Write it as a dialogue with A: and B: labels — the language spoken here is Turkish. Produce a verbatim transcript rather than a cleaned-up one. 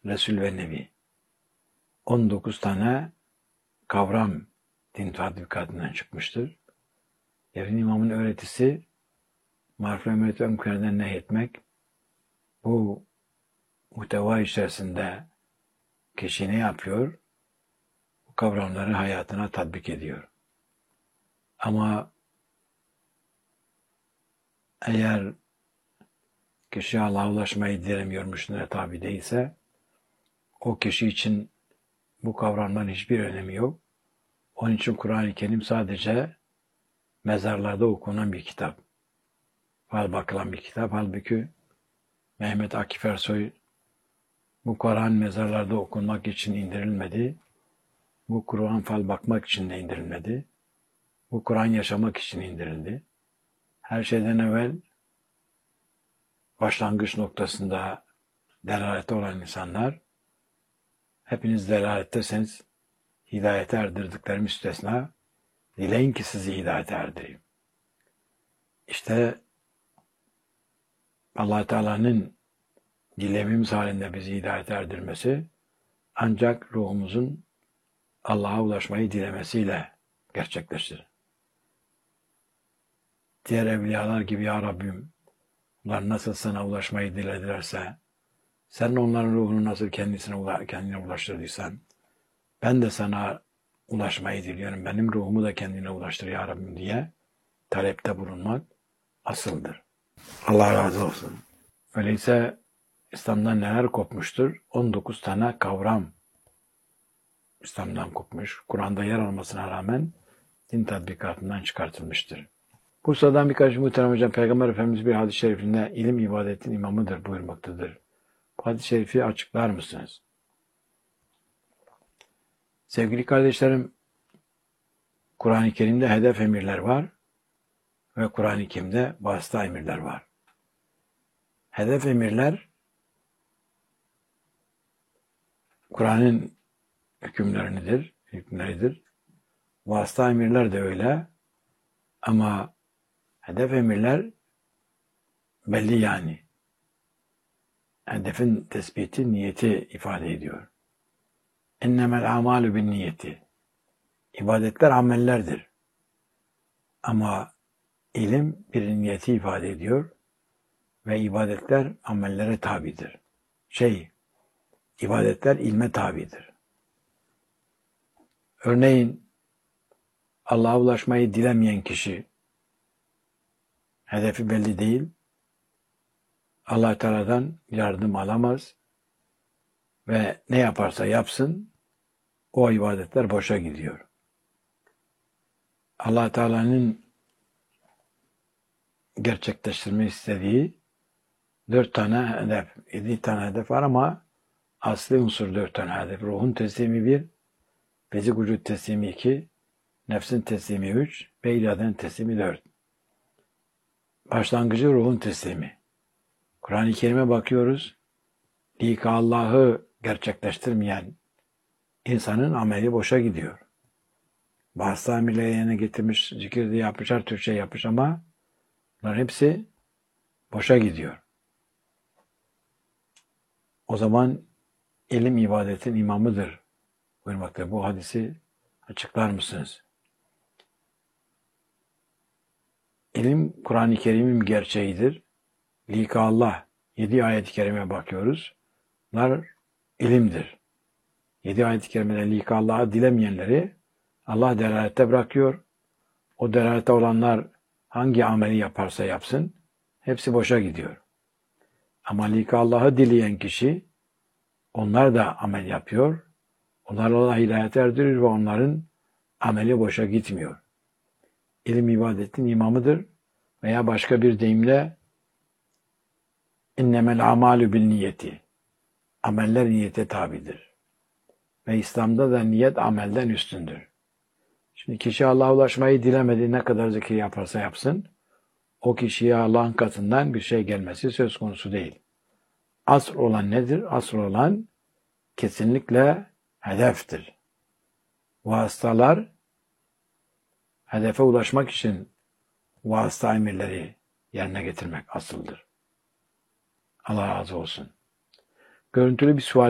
A: Resul ve Nebi. on dokuz tane kavram din tatbikatından çıkmıştır. Evin imamın öğretisi maruf ve emret ve münkerden nehyetmek, bu muhteva içerisinde kişi ne yapıyor? Bu kavramları hayatına tatbik ediyor. Ama eğer kişi Allah'a ulaşmayı dilemiyormuşluğuna tabi değilse, o kişi için bu kavramların hiçbir önemi yok. Onun için Kur'an-ı Kerim sadece mezarlarda okunan bir kitap. Fal bakılan bir kitap. Halbuki Mehmet Akif Ersoy, bu Kur'an mezarlarda okunmak için indirilmedi. Bu Kur'an fal bakmak için de indirilmedi. Bu Kur'an yaşamak için indirildi. Her şeyden evvel başlangıç noktasında delalette olan insanlar, hepiniz delalettesiniz, hidayete erdirdiklerim müstesna, dileyin ki sizi hidayete erdireyim. İşte Allah Teala'nın dilemimiz halinde bizi hidayete erdirmesi, ancak ruhumuzun Allah'a ulaşmayı dilemesiyle gerçekleşir. Diğer evliyalar gibi, ya Rabbim, onlar nasıl sana ulaşmayı diledilerse, sen onların ruhunu nasıl kendisine, kendine ulaştırdıysan, ben de sana ulaşmayı diliyorum, benim ruhumu da kendine ulaştır ya Rabbim diye talepte bulunmak asıldır. Allah razı olsun. Öyleyse İslam'dan neler kopmuştur? on dokuz tane kavram İslam'dan kopmuş. Kur'an'da yer almasına rağmen din tatbikatından çıkartılmıştır. Bursa'dan birkaç muhterem hocam, Peygamber Efendimiz bir hadis-i şerifinde ilim ibadetin imamıdır buyurmaktadır. Bu hadis-i şerifi açıklar mısınız? Sevgili kardeşlerim, Kur'an-ı Kerim'de hedef emirler var ve Kur'an-ı Kerim'de vasıta emirler var. Hedef emirler Kur'an'ın hükümleridir, hükümleridir. Vasıta emirler de öyle. Ama hedef emirler belli yani. Hedefin tespiti, niyeti ifade ediyor. Ennemel amalü bin niyeti. İbadetler amellerdir. Ama ilim bir niyeti ifade ediyor ve ibadetler amellere tabidir. Şey, ibadetler ilme tabidir. Örneğin Allah'a ulaşmayı dilemeyen kişi, hedefi belli değil, Allah Teala'dan yardım alamaz ve ne yaparsa yapsın, o ibadetler boşa gidiyor. Allah Teala'nın gerçekleştirmek istediği dört tane hedef, yedi tane hedef var ama asli unsur dört tane hedef. Ruhun teslimi bir, bezik vücut teslimi iki, nefsin teslimi üç ve iradenin teslimi dört. Başlangıcı ruhun teslimi. Kur'an-ı Kerim'e bakıyoruz. Lika Allah'ı gerçekleştirmeyen insanın ameli boşa gidiyor. Bazı amirleri yerine getirmiş, zikir de yapmış, her tür şey yapmış ama bunların hepsi boşa gidiyor. O zaman ilim ibadetin imamıdır buyurmakta. Bu hadisi açıklar mısınız? İlim Kur'an-ı Kerim'in gerçeğidir. Lika Allah. Yedi ayet-i kerime bakıyoruz. Bunlar ilimdir. Yedi ayet-i kerimede lika Allah'ı dilemeyenleri Allah delalette bırakıyor. O delalette olanlar hangi ameli yaparsa yapsın, hepsi boşa gidiyor. Ama lika Allah'ı dileyen kişi, onlar da amel yapıyor. Onlarla Allah hidayet erdirir ve onların ameli boşa gitmiyor. İlim ibadetin imamıdır veya başka bir deyimle innemel amalü bin niyeti. Ameller niyete tabidir. Ve İslam'da da niyet amelden üstündür. Şimdi kişi Allah'a ulaşmayı dilemedi, ne kadar zikir yaparsa yapsın, o kişiye Allah'ın katından bir şey gelmesi söz konusu değil. Asıl olan nedir? Asıl olan kesinlikle hedeftir. Vasıtalar, hedefe ulaşmak için vasıta emirleri yerine getirmek asıldır. Allah razı olsun. Görüntülü bir sual